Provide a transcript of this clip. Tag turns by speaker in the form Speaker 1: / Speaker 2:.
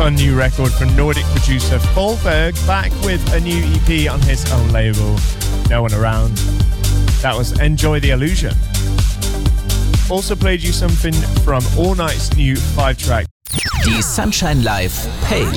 Speaker 1: fun new record from Nordic producer Folberg, back with a new EP on his own label, No One Around. That was Enjoy the Illusion. Also played you something from All Night's new 5-track.
Speaker 2: Die Sunshine Live Pay